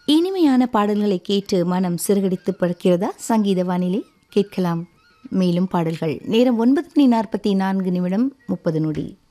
இனிமையான பாடல்களை கேட்டு மனம் சிறுகடித்து படுக்கிறதா? சங்கீத வானிலை கேட்கலாம் மேலும் பாடல்கள். நேரம் 9:44 30 நொடி.